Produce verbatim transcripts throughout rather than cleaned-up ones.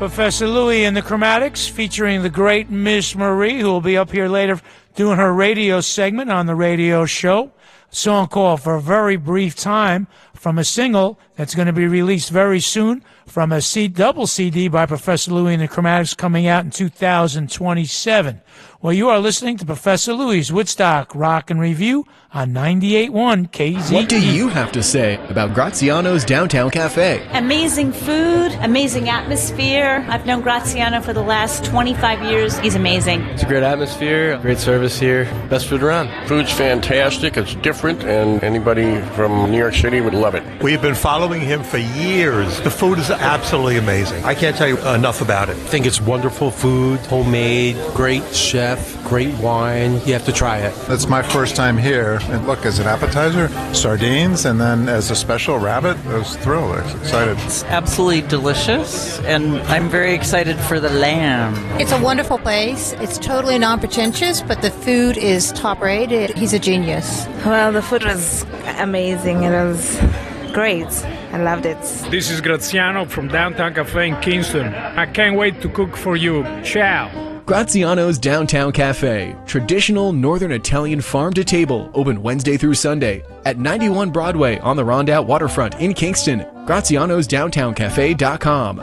Professor Louie and the Chromatics, featuring the great Miss Marie, who will be up here later doing her radio segment on the radio show. A song called For a Very Brief Time from a single that's going to be released very soon from a C- double C D by Professor Louie and the Chromatics coming out in two thousand twenty-seven. Well, you are listening to Professor Louie's Woodstock Rock and Review on ninety-eight point one K Z E. What do you have to say about Graziano's Downtown Cafe? Amazing food, amazing atmosphere. I've known Graziano for the last twenty-five years. He's amazing. It's a great atmosphere, great service here, best food around. Food's fantastic, it's different, and anybody from New York City would love it. We've been following him for years. The food is absolutely amazing. I can't tell you enough about it. I think it's wonderful food, homemade, great chef, great wine. You have to try it. It's my first time here. And look, as an appetizer, sardines, and then as a special rabbit, I was thrilled. I was excited. It's absolutely delicious, and I'm very excited for the lamb. It's a wonderful place. It's totally non-pretentious, but the food is top-rated. He's a genius. Well, the food was amazing. It was great. I loved it. This is Graziano from Downtown Cafe in Kingston. I can't wait to cook for you. Ciao. Graziano's Downtown Cafe, traditional Northern Italian farm-to-table, open Wednesday through Sunday at ninety-one Broadway on the Rondout Waterfront in Kingston. Graziano's Downtown Cafe dot com.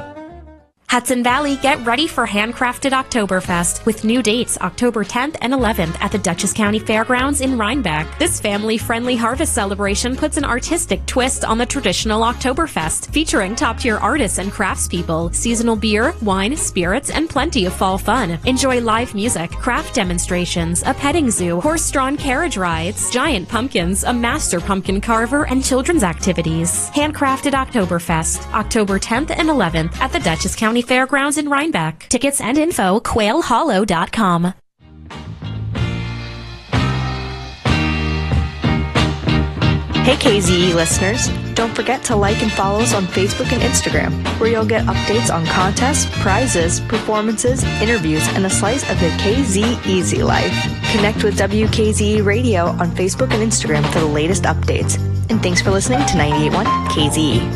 Hudson Valley, get ready for Handcrafted Oktoberfest with new dates October tenth and eleventh at the Dutchess County Fairgrounds in Rhinebeck. This family-friendly harvest celebration puts an artistic twist on the traditional Oktoberfest, featuring top-tier artists and craftspeople, seasonal beer, wine, spirits, and plenty of fall fun. Enjoy live music, craft demonstrations, a petting zoo, horse-drawn carriage rides, giant pumpkins, a master pumpkin carver, and children's activities. Handcrafted Oktoberfest, October tenth and eleventh at the Dutchess County Fairgrounds in Rhinebeck. Tickets and info, quail hollow dot com. Hey K Z E listeners, don't forget to like and follow us on Facebook and Instagram, where you'll get updates on contests, prizes, performances, interviews, and a slice of the K Z Easy life. Connect with W K Z E Radio on Facebook and Instagram for the latest updates. And thanks for listening to ninety-eight point one K Z E.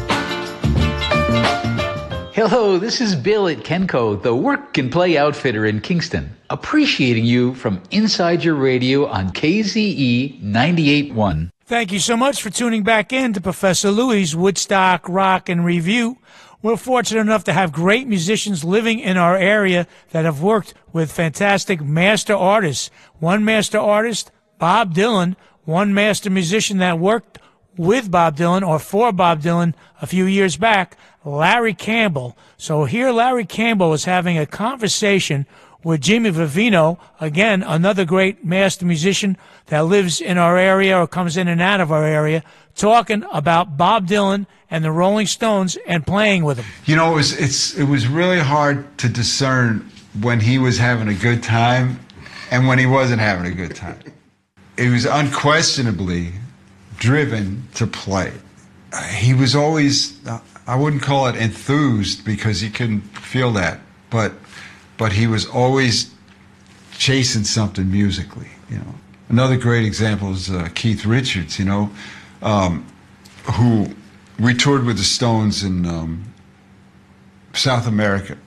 Hello, this is Bill at Kenco, the work and play outfitter in Kingston, appreciating you from inside your radio on K Z E ninety-eight point one. Thank you so much for tuning back in to Professor Louie's Woodstock Rock and Review. We're fortunate enough to have great musicians living in our area that have worked with fantastic master artists. One master artist, Bob Dylan, one master musician that worked with Bob Dylan or for Bob Dylan a few years back, Larry Campbell. So here Larry Campbell is having a conversation with Jimmy Vivino, again, another great master musician that lives in our area or comes in and out of our area, talking about Bob Dylan and the Rolling Stones and playing with them. You know, it was, it's, it was really hard to discern when he was having a good time and when he wasn't having a good time. He was unquestionably driven to play. He was always, I wouldn't call it enthused because he couldn't feel that, but but he was always chasing something musically, you know. Another great example is uh, Keith Richards, you know, um, who we toured with the Stones in um, South America.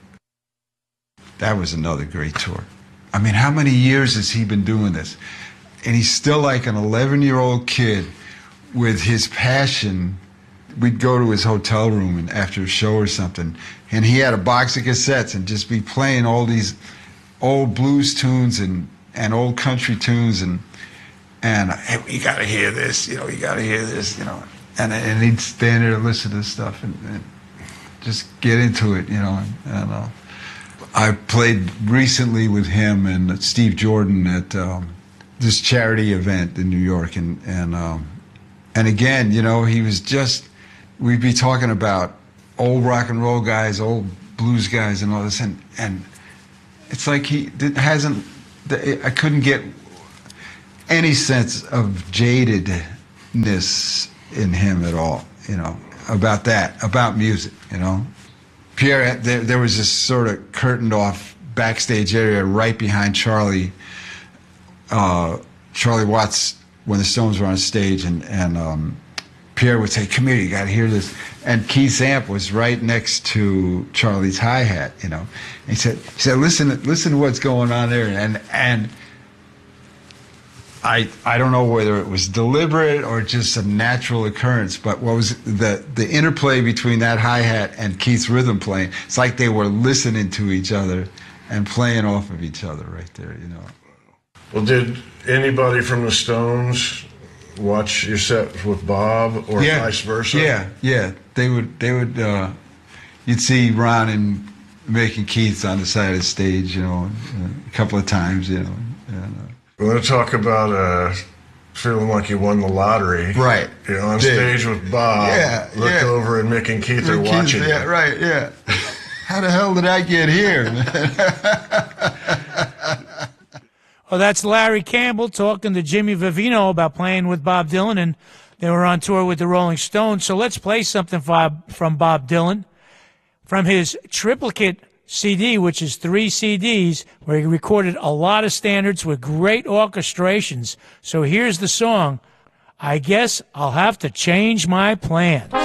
That was another great tour. I mean, how many years has he been doing this? And he's still like an eleven-year-old kid with his passion. We'd go to his hotel room and after a show or something, and he had a box of cassettes and just be playing all these old blues tunes and, and old country tunes, and and hey, you gotta hear this, you know, you gotta hear this, you know, and and he'd stand there and listen to this stuff and, and just get into it, you know. And, and uh, I played recently with him and Steve Jordan at um, this charity event in New York, and and um, and again, you know, he was just. We'd be talking about old rock and roll guys, old blues guys, and all this, and and it's like he did, hasn't. I couldn't get any sense of jadedness in him at all, you know, about that, about music, you know. Pierre, there, there was this sort of curtained off backstage area right behind Charlie, uh, Charlie Watts when the Stones were on stage, and and. Um, Pierre would say, come here, you got to hear this. And Keith's amp was right next to Charlie's hi-hat, you know. And he said, he said, listen, listen to what's going on there. And and I I don't know whether it was deliberate or just a natural occurrence, but what was the the interplay between that hi-hat and Keith's rhythm playing? It's like they were listening to each other and playing off of each other right there, you know. Well, did anybody from the Stones watch your set with Bob, or yeah, vice versa? Yeah, yeah. They would, they would, uh, you'd see Ron and making Keith on the side of the stage, you know, a couple of times, you know. And, uh, We're going to talk about uh, feeling like you won the lottery. Right. You know, on Did. stage with Bob. Yeah, Look yeah. over and Mick and Keith Mick are Keith, watching yeah, you. right, yeah. How the hell did I get here? Oh, that's Larry Campbell talking to Jimmy Vivino about playing with Bob Dylan, and they were on tour with the Rolling Stones. So let's play something from Bob Dylan from his triplicate C D, which is three C Ds, where he recorded a lot of standards with great orchestrations. So here's the song, I Guess I'll Have to Change My Plan.